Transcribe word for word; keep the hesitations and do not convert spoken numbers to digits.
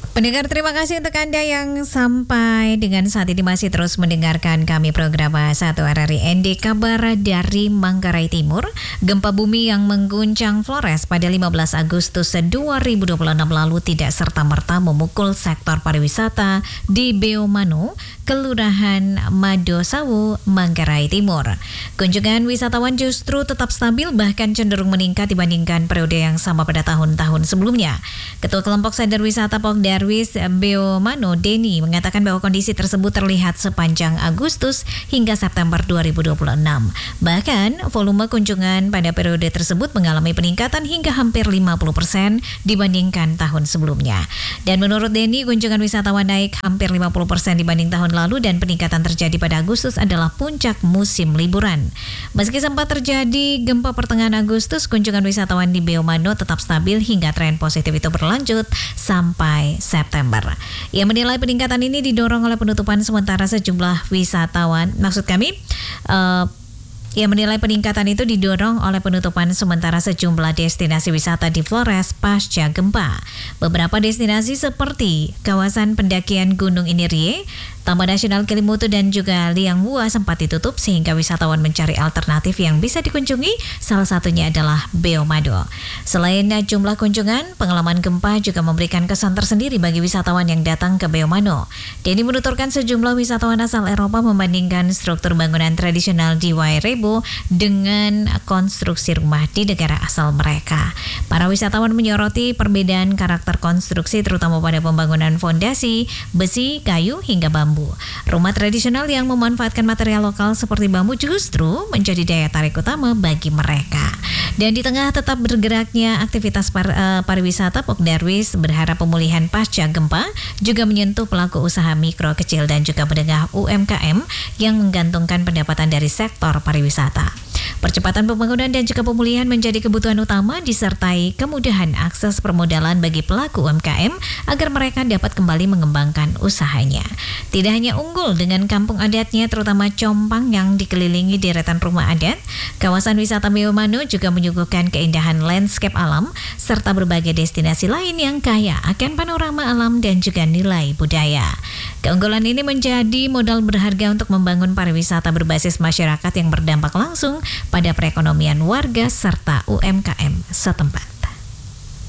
Pendengar, terima kasih untuk Anda yang sampai dengan saat ini masih terus mendengarkan kami program satu R R I N D. Kabar dari Manggarai Timur, gempa bumi yang mengguncang Flores pada lima belas Agustus dua ribu dua puluh enam lalu tidak serta-merta memukul sektor pariwisata di Beomano, Kelurahan Madosawu, Manggarai Timur. Kunjungan wisatawan justru tetap stabil, bahkan cenderung meningkat dibandingkan periode yang sama pada tahun-tahun sebelumnya. Ketua Kelompok Sadar Wisata Pokdarwis Beomano, Denny, mengatakan bahwa kondisi tersebut terlihat sepanjang Agustus hingga September dua ribu dua puluh enam. Bahkan, volume kunjungan pada periode tersebut mengalami peningkatan hingga hampir lima puluh persen dibandingkan tahun sebelumnya. Dan menurut Denny, kunjungan wisatawan naik hampir lima puluh persen dibanding tahun lalu dan peningkatan terjadi pada Agustus adalah puncak musim liburan. Meski sempat terjadi gempa pertengahan Agustus, kunjungan wisatawan di Beomano tetap stabil hingga tren positif itu berlanjut sampai September. Ia menilai peningkatan ini didorong oleh penutupan sementara sejumlah wisatawan. Maksud kami, uh, ia menilai peningkatan itu didorong oleh penutupan sementara sejumlah destinasi wisata di Flores pasca gempa. Beberapa destinasi seperti kawasan pendakian Gunung Inirie, Taman Nasional Kelimutu dan juga Liang Hua sempat ditutup sehingga wisatawan mencari alternatif yang bisa dikunjungi, salah satunya adalah Beomano. Selain jumlah kunjungan, pengalaman gempa juga memberikan kesan tersendiri bagi wisatawan yang datang ke Beomano. Denny menuturkan sejumlah wisatawan asal Eropa membandingkan struktur bangunan tradisional di Wairebo dengan konstruksi rumah di negara asal mereka. Para wisatawan menyoroti perbedaan karakter konstruksi terutama pada pembangunan fondasi, besi, kayu hingga bambu. Rumah tradisional yang memanfaatkan material lokal seperti bambu justru menjadi daya tarik utama bagi mereka. Dan di tengah tetap bergeraknya aktivitas par, uh, pariwisata, Pokdarwis berharap pemulihan pasca gempa juga menyentuh pelaku usaha mikro, kecil dan juga menengah U M K M yang menggantungkan pendapatan dari sektor pariwisata. Percepatan pembangunan dan juga pemulihan menjadi kebutuhan utama disertai kemudahan akses permodalan bagi pelaku U M K M agar mereka dapat kembali mengembangkan usahanya. Tidak hanya unggul dengan kampung adatnya terutama Compang yang dikelilingi deretan rumah adat, kawasan wisata Beomano juga menyuguhkan keindahan landscape alam serta berbagai destinasi lain yang kaya akan panorama alam dan juga nilai budaya. Keunggulan ini menjadi modal berharga untuk membangun pariwisata berbasis masyarakat yang berdampak langsung pada perekonomian warga serta U M K M setempat.